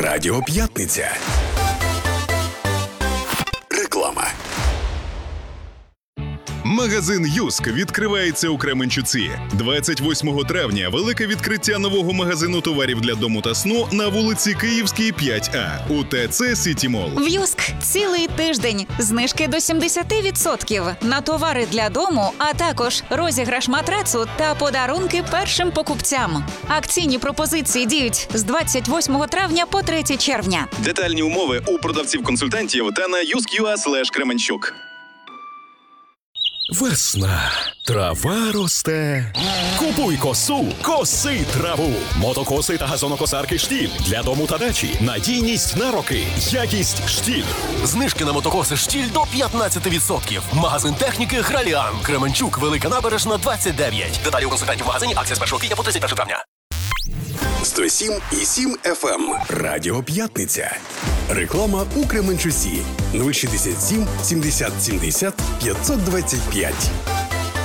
Радіо П'ятниця. Реклама. Магазин «Юск» відкривається у Кременчуці. 28 травня – велике відкриття нового магазину товарів для дому та сну на вулиці Київській, 5А у ТЦ «Сіті Мол». В «Юск» цілий тиждень. Знижки до 70% на товари для дому, а також розіграш матрацу та подарунки першим покупцям. Акційні пропозиції діють з 28 травня по 3 червня. Детальні умови у продавців-консультантів та на yusk.ua/Кременчук. Весна. Трава росте. Купуй косу, коси траву. Мотокоси та газонокосарки «Штіль» для дому та дачі. Надійність на роки. Якість «Штіль». Знижки на мотокоси «Штіль» до 15%. Магазин техніки «Граліан». Кременчук, Велика Набережна, 29. Деталі у консультантів в магазині. Акція з 1 квітня по 31 травня. 107,7 FM. Радіо П'ятниця. Реклама у Кременчуці. 067 70 70 525.